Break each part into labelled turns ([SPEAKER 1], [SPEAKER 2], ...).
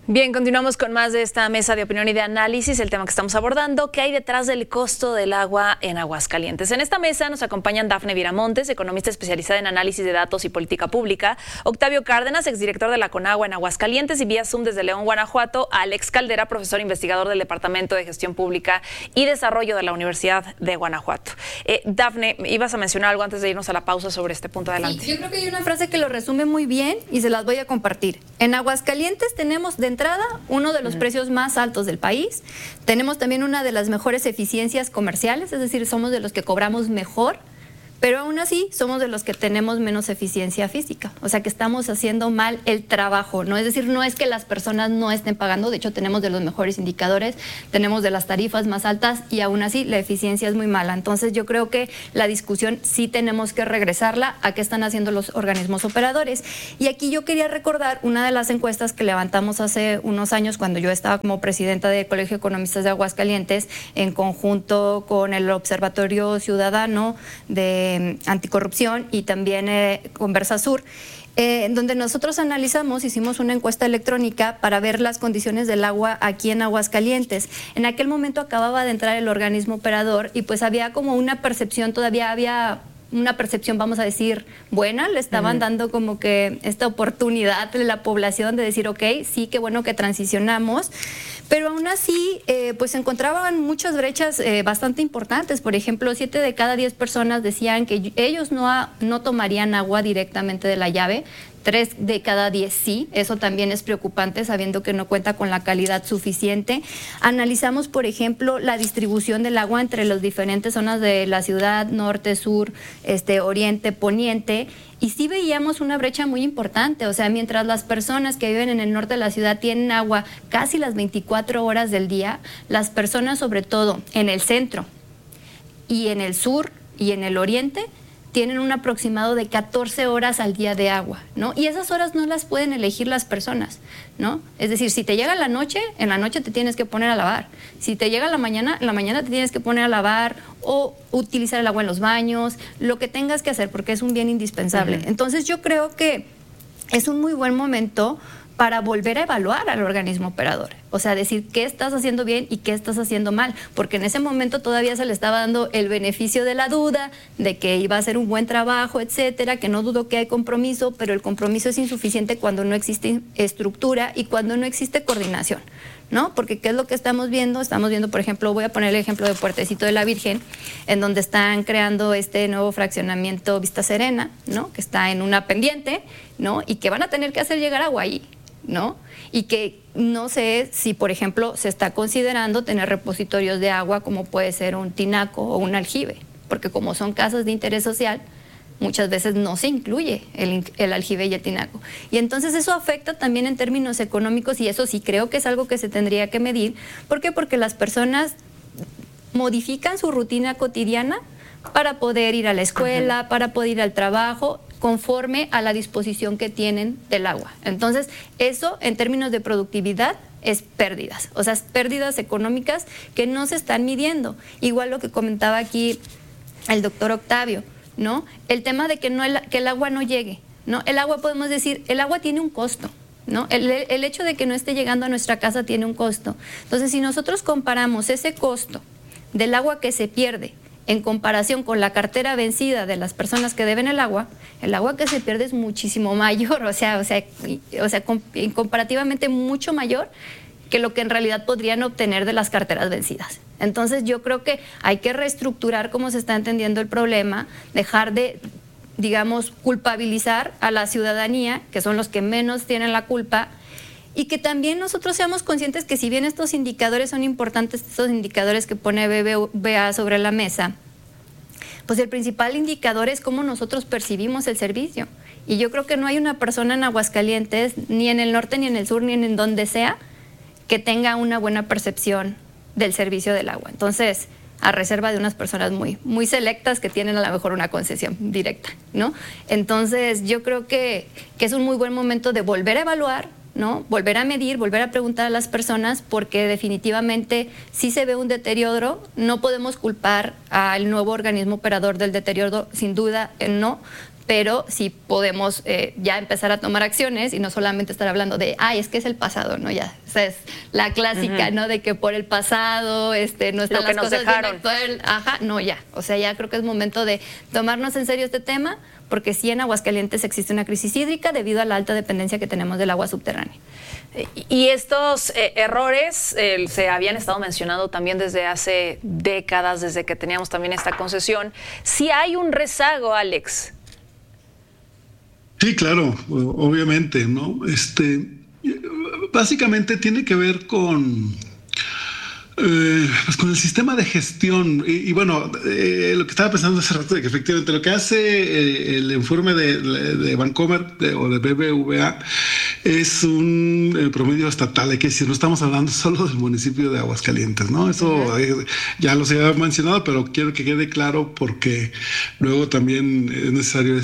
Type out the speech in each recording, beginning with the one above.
[SPEAKER 1] Bien, continuamos con más de esta mesa de opinión y de análisis, el tema que estamos abordando, ¿qué hay detrás del costo del agua en Aguascalientes? En esta mesa nos acompañan Dafne Viramontes, economista especializada en análisis de datos y política pública, Octavio Cárdenas, exdirector de la Conagua en Aguascalientes, y vía Zoom desde León, Guanajuato, Alex Caldera, profesor investigador del Departamento de Gestión Pública y Desarrollo de la Universidad de Guanajuato. Dafne, ibas a mencionar algo antes de irnos a la pausa sobre este punto. Adelante.
[SPEAKER 2] Sí, yo creo que hay una frase que lo resume muy bien y se las voy a compartir. En Aguascalientes tenemos de entrada uno de los precios más altos del país. Tenemos también una de las mejores eficiencias comerciales, es decir, somos de los que cobramos mejor, pero aún así somos de los que tenemos menos eficiencia física. O sea que estamos haciendo mal el trabajo, ¿no? Es decir, no es que las personas no estén pagando, de hecho tenemos de los mejores indicadores, tenemos de las tarifas más altas y aún así la eficiencia es muy mala. Entonces yo creo que la discusión sí tenemos que regresarla a qué están haciendo los organismos operadores. Y aquí yo quería recordar una de las encuestas que levantamos hace unos años cuando yo estaba como presidenta del Colegio de Economistas de Aguascalientes en conjunto con el Observatorio Ciudadano de Anticorrupción y también Conversasur, en donde nosotros analizamos, hicimos una encuesta electrónica para ver las condiciones del agua aquí en Aguascalientes. En aquel momento acababa de entrar el organismo operador y pues había como una percepción, todavía había una percepción, vamos a decir, buena, le estaban dando como que esta oportunidad de la población de decir, ok, sí, qué bueno que transicionamos, pero aún así, pues se encontraban muchas brechas bastante importantes. Por ejemplo, 7 de cada 10 personas decían que ellos no tomarían agua directamente de la llave, 3 de cada 10 sí. Eso también es preocupante, sabiendo que no cuenta con la calidad suficiente. Analizamos, por ejemplo, la distribución del agua entre las diferentes zonas de la ciudad, norte, sur, oriente, poniente, y sí veíamos una brecha muy importante. O sea, mientras las personas que viven en el norte de la ciudad tienen agua casi las 24 horas del día, las personas, sobre todo en el centro y en el sur y en el oriente, tienen un aproximado de 14 horas al día de agua, ¿no? Y esas horas no las pueden elegir las personas, ¿no? Es decir, si te llega la noche, en la noche te tienes que poner a lavar. Si te llega en la mañana te tienes que poner a lavar o utilizar el agua en los baños, lo que tengas que hacer, porque es un bien indispensable. Entonces yo creo que es un muy buen momento para volver a evaluar al organismo operador. O sea, decir qué estás haciendo bien y qué estás haciendo mal, porque en ese momento todavía se le estaba dando el beneficio de la duda, de que iba a hacer un buen trabajo, etcétera, que no dudo que hay compromiso, pero el compromiso es insuficiente cuando no existe estructura y cuando no existe coordinación, ¿no? Porque ¿qué es lo que estamos viendo? Estamos viendo, por ejemplo, voy a poner el ejemplo de Puertecito de la Virgen, en donde están creando este nuevo fraccionamiento Vista Serena, ¿no? Que está en una pendiente, ¿no? Y que van a tener que hacer llegar agua ahí, ¿no? Y que no sé si, por ejemplo, se está considerando tener repositorios de agua como puede ser un tinaco o un aljibe, porque como son casas de interés social, muchas veces no se incluye el aljibe y el tinaco. Y entonces eso afecta también en términos económicos, y eso sí creo que es algo que se tendría que medir. ¿Por qué? Porque las personas modifican su rutina cotidiana para poder ir a la escuela, para poder ir al trabajo, conforme a la disposición que tienen del agua. Entonces, eso en términos de productividad es pérdidas, o sea, es pérdidas económicas que no se están midiendo. Igual lo que comentaba aquí el doctor Octavio, ¿no? El tema de que el agua no llegue, ¿no? El agua, podemos decir, el agua tiene un costo, ¿no? El hecho de que no esté llegando a nuestra casa tiene un costo. Entonces, si nosotros comparamos ese costo del agua que se pierde en comparación con la cartera vencida de las personas que deben el agua que se pierde es muchísimo mayor, o sea, comparativamente mucho mayor que lo que en realidad podrían obtener de las carteras vencidas. Entonces yo creo que hay que reestructurar cómo se está entendiendo el problema, dejar de, digamos, culpabilizar a la ciudadanía, que son los que menos tienen la culpa, y que también nosotros seamos conscientes que si bien estos indicadores son importantes, estos indicadores que pone BBVA sobre la mesa, pues el principal indicador es cómo nosotros percibimos el servicio. Y yo creo que no hay una persona en Aguascalientes, ni en el norte, ni en el sur, ni en donde sea, que tenga una buena percepción del servicio del agua. Entonces, a reserva de unas personas muy, muy selectas que tienen a lo mejor una concesión directa, ¿no? Entonces, yo creo que es un muy buen momento de volver a evaluar, ¿no? Volver a medir, volver a preguntar a las personas, porque definitivamente sí se ve un deterioro. No podemos culpar al nuevo organismo operador del deterioro, sin duda no, pero sí podemos ya empezar a tomar acciones y no solamente estar hablando de, es que es el pasado, ¿no? Ya, o sea, es la clásica, ¿no? De que por el pasado no están
[SPEAKER 1] lo
[SPEAKER 2] las
[SPEAKER 1] que nos
[SPEAKER 2] cosas
[SPEAKER 1] dejaron.
[SPEAKER 2] bien actual. No, ya. O sea, ya creo que es momento de tomarnos en serio este tema, porque sí en Aguascalientes existe una crisis hídrica debido a la alta dependencia que tenemos del agua subterránea.
[SPEAKER 1] Y estos errores se habían estado mencionando también desde hace décadas, desde que teníamos también esta concesión. Sí hay un rezago, Alex.
[SPEAKER 3] Sí, claro, obviamente, ¿no? Básicamente tiene que ver con con el sistema de gestión. Y bueno, lo que estaba pensando hace rato, de que efectivamente lo que hace el informe de Bancomer o de BBVA es un promedio estatal. Hay que decir, no estamos hablando solo del municipio de Aguascalientes, ¿no? Eso ya lo se había mencionado, pero quiero que quede claro porque luego también es necesario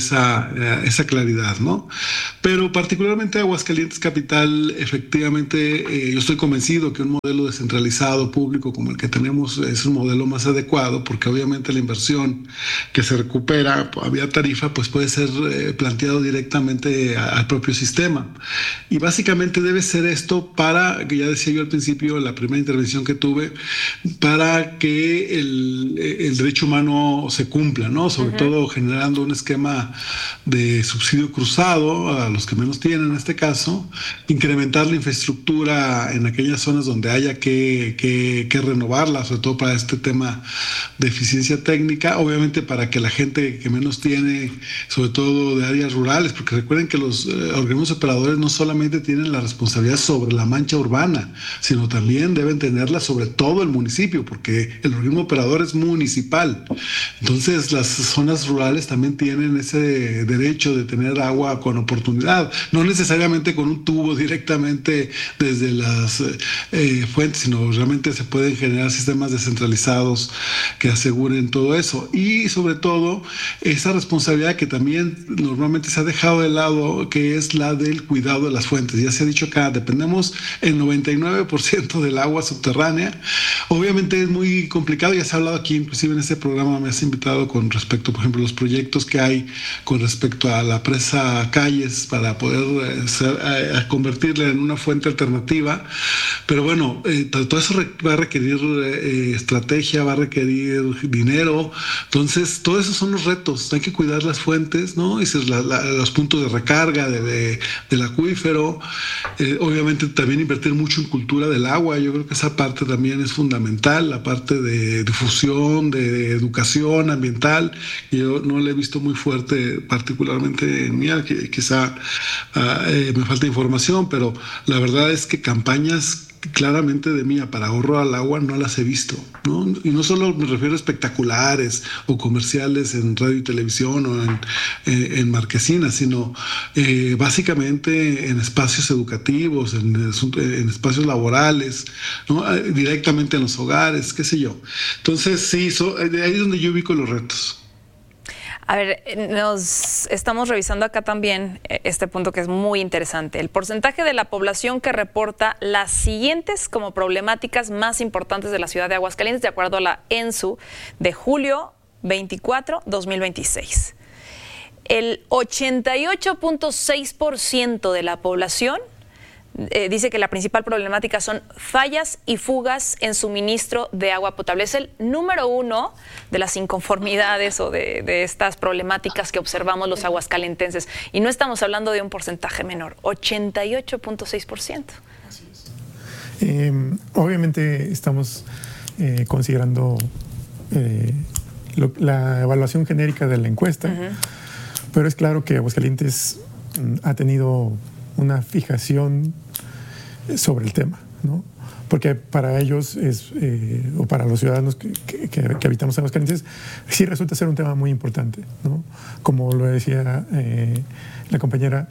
[SPEAKER 3] esa claridad, ¿no? Pero particularmente Aguascalientes capital, efectivamente, yo estoy convencido que un modelo descentralizado público como el que tenemos es un modelo más adecuado, porque obviamente la inversión que se recupera vía tarifa pues puede ser planteado directamente al propio sistema. Y básicamente debe ser esto para, que ya decía yo al principio, la primera intervención que tuve, para que el derecho humano se cumpla, ¿no? Sobre todo generando un esquema de subsidio cruzado a los que menos tienen en este caso, incrementar la infraestructura en aquellas zonas donde haya que renovarla, sobre todo para este tema de eficiencia técnica, obviamente para que la gente que menos tiene, sobre todo de áreas rurales, porque recuerden que los organismos operadores no solamente tienen la responsabilidad sobre la mancha urbana, sino también deben tenerla sobre todo el municipio, porque el organismo operador es municipal. Entonces las zonas rurales también tienen ese derecho de tener agua con oportunidad, no necesariamente con un tubo directamente desde las fuentes, sino realmente se pueden generar sistemas descentralizados que aseguren todo eso. Y sobre todo esa responsabilidad que también normalmente se ha dejado de lado, que es la del cuidado de las fuentes. Ya se ha dicho acá, dependemos el 99% del agua subterránea. Obviamente es muy complicado, ya se ha hablado aquí, inclusive en este programa me has invitado con respecto, por ejemplo, los proyectos que hay con respecto a la presa Calles para poder convertirla en una fuente alternativa. Pero bueno, todo eso va a requerir estrategia, va a requerir dinero. Entonces, todos esos son los retos. Hay que cuidar las fuentes, ¿no? Y los puntos de recarga del acuífero. Obviamente también invertir mucho en cultura del agua. Yo creo que esa parte también es fundamental, la parte de difusión, de educación ambiental. Yo no la he visto muy fuerte, particularmente en mí, quizá me falta información, pero la verdad es que campañas claramente de mía para ahorro al agua no las he visto, ¿no? Y no solo me refiero a espectaculares o comerciales en radio y televisión o en marquesinas, sino básicamente en espacios educativos, en espacios laborales, ¿no? Directamente en los hogares, qué sé yo. Entonces sí, ahí es donde yo ubico los retos.
[SPEAKER 1] A ver, nos estamos revisando acá también este punto que es muy interesante. El porcentaje de la población que reporta las siguientes como problemáticas más importantes de la ciudad de Aguascalientes, de acuerdo a la ENSU, de julio 24, 2026. El 88.6% de la población dice que la principal problemática son fallas y fugas en suministro de agua potable. Es el número uno de las inconformidades o de estas problemáticas que observamos los aguascalentenses. Y no estamos hablando de un porcentaje menor, 88.6%.
[SPEAKER 4] Así es. Obviamente estamos considerando la evaluación genérica de la encuesta, pero es claro que Aguascalientes ha tenido una fijación sobre el tema, ¿no? Porque para ellos o para los ciudadanos que habitamos en Aguascalientes, sí resulta ser un tema muy importante, ¿no? Como lo decía la compañera,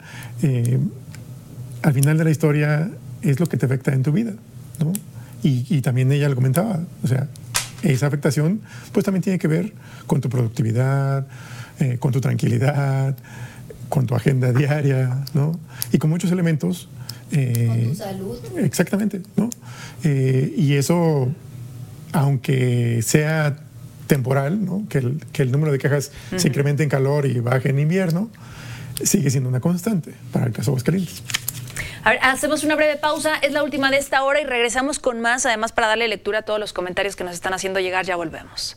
[SPEAKER 4] al final de la historia es lo que te afecta en tu vida, ¿no? Y también ella lo comentaba, o sea, esa afectación pues también tiene que ver con tu productividad, con tu tranquilidad, con tu agenda diaria, ¿no? Y con muchos elementos.
[SPEAKER 2] Con tu salud.
[SPEAKER 4] Exactamente, ¿no? Y eso, aunque sea temporal, ¿no? Que el número de quejas se incremente en calor y baje en invierno, sigue siendo una constante para el caso de Aguascalientes.
[SPEAKER 1] A ver, hacemos una breve pausa, es la última de esta hora y regresamos con más, además para darle lectura a todos los comentarios que nos están haciendo llegar, ya volvemos.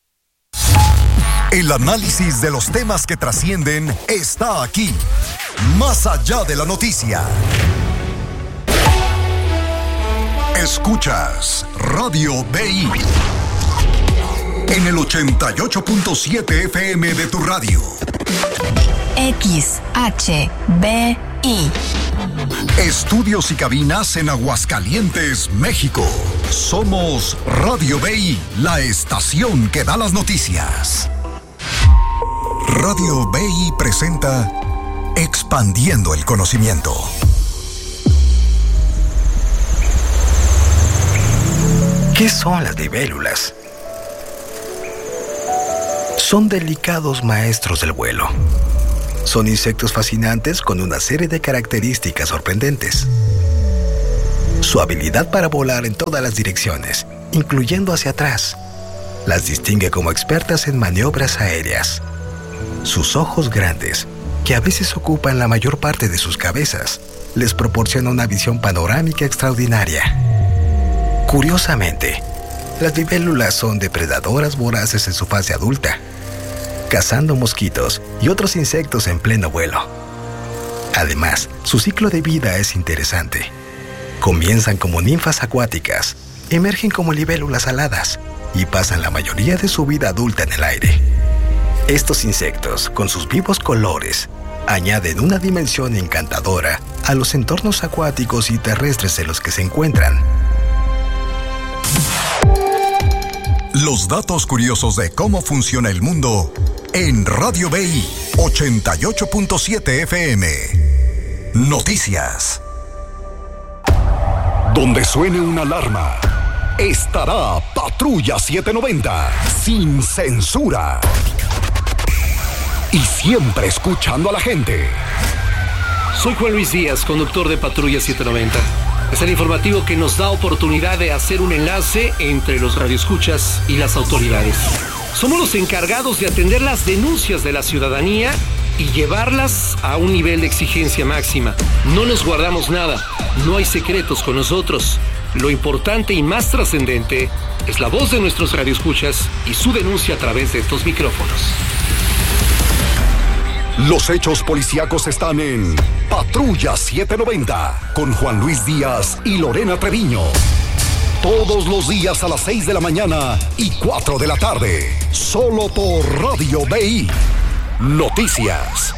[SPEAKER 5] El análisis de los temas que trascienden está aquí, más allá de la noticia. Escuchas Radio BI en el 88.7 FM de tu radio.
[SPEAKER 6] XHBI.
[SPEAKER 5] Estudios y cabinas en Aguascalientes, México. Somos Radio BI, la estación que da las noticias. Radio BI presenta Expandiendo el Conocimiento.
[SPEAKER 7] ¿Qué son las libélulas? Son delicados maestros del vuelo. Son insectos fascinantes con una serie de características sorprendentes. Su habilidad para volar en todas las direcciones, incluyendo hacia atrás, las distingue como expertas en maniobras aéreas. Sus ojos grandes, que a veces ocupan la mayor parte de sus cabezas, les proporciona una visión panorámica extraordinaria. Curiosamente, las libélulas son depredadoras voraces en su fase adulta, cazando mosquitos y otros insectos en pleno vuelo. Además, su ciclo de vida es interesante. Comienzan como ninfas acuáticas, emergen como libélulas aladas y pasan la mayoría de su vida adulta en el aire. Estos insectos, con sus vivos colores, añaden una dimensión encantadora a los entornos acuáticos y terrestres en los que se encuentran.
[SPEAKER 5] Los datos curiosos de cómo funciona el mundo en Radio BI 88.7 FM. Noticias. Donde suene una alarma, estará Patrulla 790, sin censura. Y siempre escuchando a la gente.
[SPEAKER 8] Soy Juan Luis Díaz, conductor de Patrulla 790. Es el informativo que nos da oportunidad de hacer un enlace entre los radioescuchas y las autoridades. Somos los encargados de atender las denuncias de la ciudadanía y llevarlas a un nivel de exigencia máxima. No nos guardamos nada, no hay secretos con nosotros. Lo importante y más trascendente es la voz de nuestros radioescuchas y su denuncia a través de estos micrófonos.
[SPEAKER 5] Los hechos policíacos están en Patrulla 790 con Juan Luis Díaz y Lorena Treviño. Todos los días a las 6 de la mañana y 4 de la tarde. Solo por Radio BI. Noticias.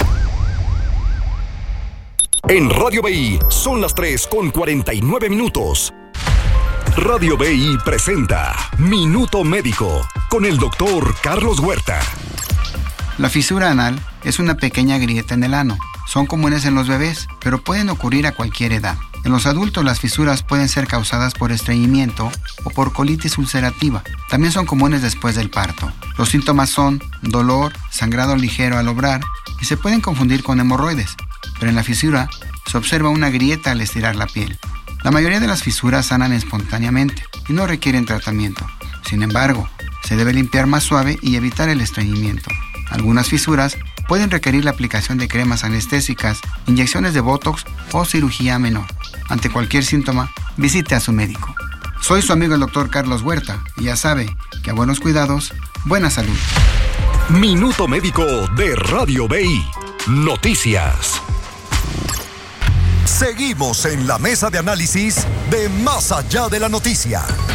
[SPEAKER 5] En Radio BI son las 3:49. Radio BI presenta Minuto Médico con el doctor Carlos Huerta.
[SPEAKER 9] La fisura anal es una pequeña grieta en el ano. Son comunes en los bebés, pero pueden ocurrir a cualquier edad. En los adultos las fisuras pueden ser causadas por estreñimiento o por colitis ulcerativa. También son comunes después del parto. Los síntomas son dolor, sangrado ligero al obrar y se pueden confundir con hemorroides. Pero en la fisura se observa una grieta al estirar la piel. La mayoría de las fisuras sanan espontáneamente y no requieren tratamiento. Sin embargo, se debe limpiar más suave y evitar el estreñimiento. Algunas fisuras pueden requerir la aplicación de cremas anestésicas, inyecciones de Botox o cirugía menor. Ante cualquier síntoma, visite a su médico. Soy su amigo el doctor Carlos Huerta y ya sabe que a buenos cuidados, buena salud.
[SPEAKER 5] Minuto Médico de Radio BI. Noticias. Seguimos en la mesa de análisis de Más allá de la noticia.